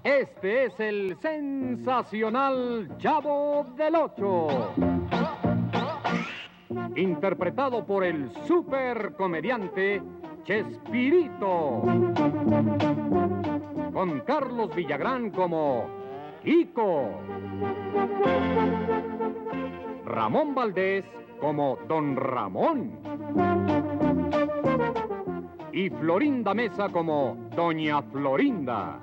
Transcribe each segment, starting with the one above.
Este es el sensacional Chavo del Ocho, interpretado por el supercomediante Chespirito, con Carlos Villagrán como Kiko, Ramón Valdés como Don Ramón y Florinda Mesa como Doña Florinda.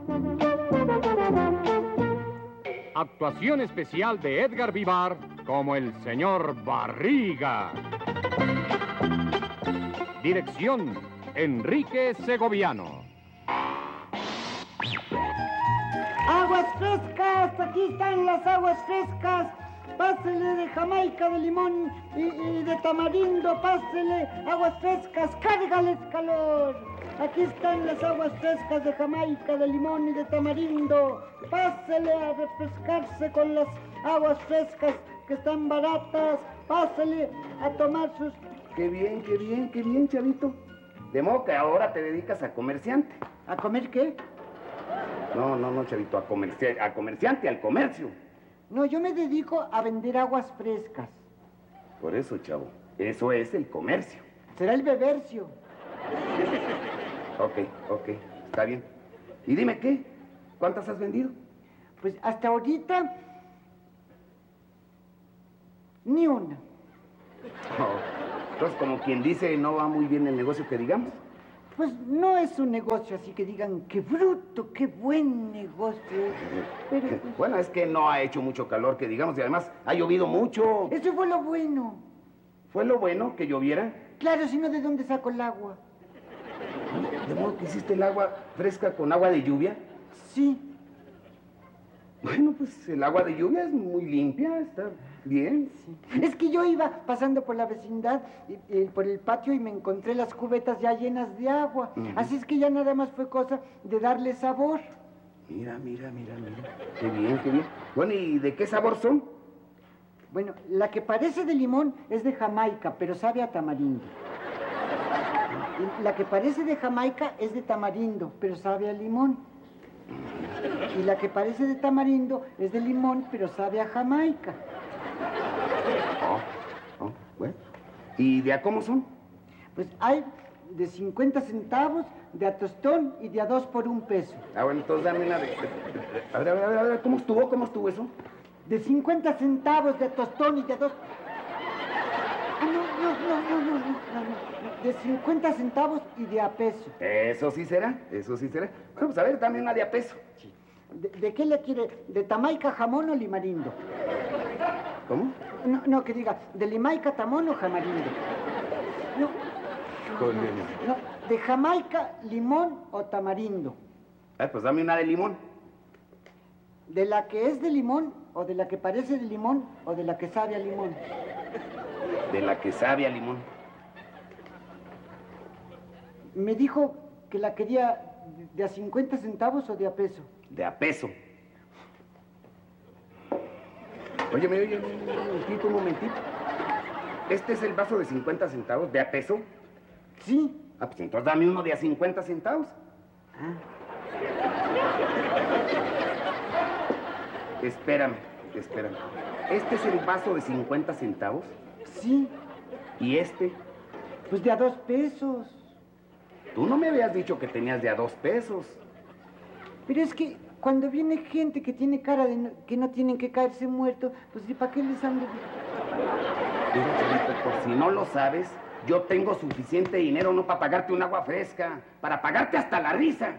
Actuación especial de Edgar Vivar como el señor Barriga. Dirección, Enrique Segoviano. ¡Aguas frescas! Aquí están las aguas frescas. Pásele de Jamaica, de limón y de tamarindo. Pásele aguas frescas. ¡Cárgales calor! Aquí están las aguas frescas de Jamaica, de limón y de tamarindo. Pásele a refrescarse con las aguas frescas que están baratas. Pásele a tomar sus... Qué bien, chavito. De modo que ahora te dedicas a comerciante. ¿A comer qué? No, chavito, a comerciante, al comercio. No, yo me dedico a vender aguas frescas. Por eso, chavo, eso es el comercio. Será el bebercio. Ok, está bien. Y dime, ¿qué? ¿Cuántas has vendido? Pues hasta ahorita... ni una. Entonces, como quien dice, no va muy bien el negocio que digamos. Pues no es un negocio así que digan, qué bruto, qué buen negocio. Pero, pues... Bueno, es que no ha hecho mucho calor, que digamos, y además ha llovido mucho. Eso fue lo bueno. ¿Fue lo bueno que lloviera? Claro, si no, ¿de dónde saco el agua? ¿De modo que hiciste el agua fresca con agua de lluvia? Sí. Bueno, pues el agua de lluvia es muy limpia, está bien. Sí. Es que yo iba pasando por la vecindad, por el patio, y me encontré las cubetas ya llenas de agua. Así es que ya nada más fue cosa de darle sabor. Mira. Qué bien. Bueno, ¿y de qué sabor son? Bueno, la que parece de limón es de Jamaica, pero sabe a tamarindo. Y la que parece de Jamaica es de tamarindo, pero sabe a limón. Y la que parece de tamarindo es de limón, pero sabe a Jamaica. Bueno. ¿Y de a cómo son? Pues hay de 50 centavos, de a tostón y de a 2 por 1 peso. Bueno, entonces dame una de... A ver, ¿cómo estuvo eso? De 50 centavos, de a tostón y de a 2... No. De 50 centavos y de a peso. Eso sí será. Bueno, pues a ver, dame una de a peso. Sí. ¿De qué le quiere? ¿De Tamaica, jamón o limarindo? ¿Cómo? No, que diga, ¿de Limaica, tamón o jamarindo? No, de Jamaica, limón o tamarindo. Pues dame una de limón. ¿De la que es de limón o de la que parece de limón o de la que sabe a limón? De la que sabe a limón. Me dijo que la quería de a 50 centavos o de a peso. De a peso. Oye, un momentito. ¿Este es el vaso de 50 centavos de a peso? Sí. Pues entonces dame uno de a 50 centavos. Espérame. ¿Este es el vaso de 50 centavos? Sí. ¿Y este? Pues de a 2 pesos. Tú no me habías dicho que tenías de a 2 pesos. Pero es que cuando viene gente que tiene cara de que no tienen que caerse muertos, pues ¿y para qué les han de...? Mira, chavito, por si no lo sabes, yo tengo suficiente dinero no para pagarte un agua fresca, para pagarte hasta la risa.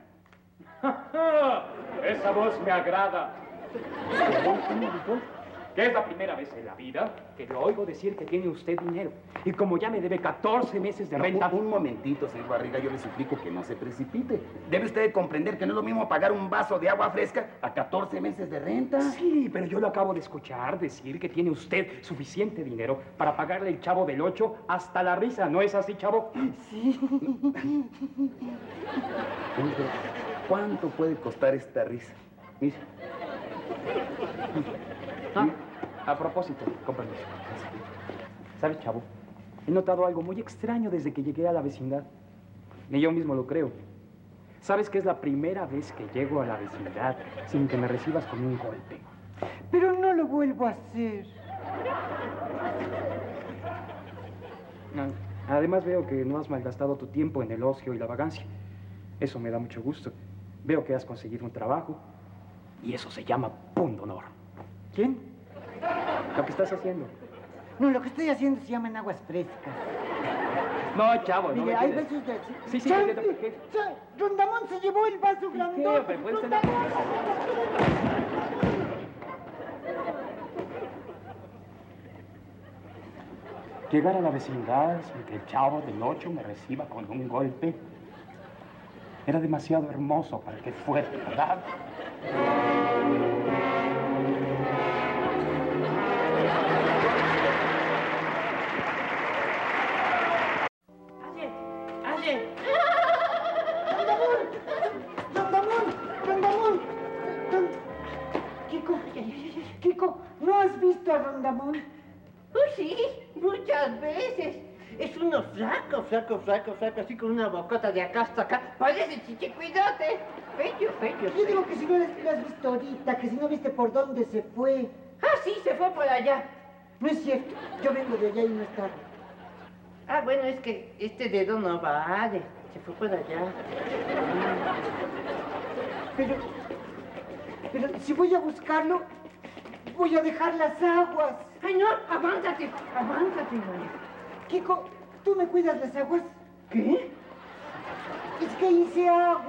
Esa voz me agrada. ¿Cómo dijo? Que es la primera vez en la vida que le oigo decir que tiene usted dinero. Y como ya me debe 14 meses de renta... Un momentito, señor Barriga, yo le suplico que no se precipite. Debe usted comprender que no es lo mismo pagar un vaso de agua fresca a 14 meses de renta. Sí, pero yo lo acabo de escuchar decir que tiene usted suficiente dinero para pagarle el Chavo del Ocho hasta la risa. ¿No es así, Chavo? Sí. ¿Cuánto puede costar esta risa? Mira. A propósito, con permiso. ¿Sabes, Chavo? He notado algo muy extraño desde que llegué a la vecindad. Ni yo mismo lo creo. Sabes que es la primera vez que llego a la vecindad sin que me recibas con un golpe. Pero no lo vuelvo a hacer. No, además veo que no has malgastado tu tiempo en el ocio y la vagancia. Eso me da mucho gusto. Veo que has conseguido un trabajo y eso se llama pundonor. ¿Quién? Lo que estás haciendo. No, lo que estoy haciendo se llaman aguas frescas. No, chavo, no Mire, me hay quieres. veces de... Sí, sí, ¡Chanfle! ¿por qué? Rondamón se llevó el vaso grandote. hombre? Puedes tener- Llegar a la vecindad sin que el chavo del 8 me reciba con un golpe era demasiado hermoso para que fuera verdad. ¡Rondamón! Kiko, ¿no has visto a Rondamón? Sí, muchas veces. Es uno flaco, así con una bocota de acá hasta acá. Parece chichicuidote. Feo. Yo digo que si no lo has visto ahorita, que si no viste por dónde se fue. Ah, sí, se fue por allá. No es cierto, yo vengo de allá y no está. Ah, bueno, es que este dedo no vale. Se fue por allá. Pero si voy a buscarlo, voy a dejar las aguas. Ay, no, avánzate. Kiko, ¿tú me cuidas las aguas? ¿Qué? Es que hice agua.